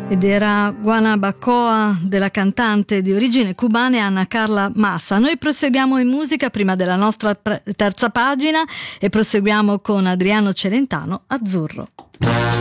Ed era Guanabacoa della cantante di origine cubana Ana Carla Massa. Noi proseguiamo in musica prima della nostra terza pagina e proseguiamo con Adriano Celentano, Azzurro.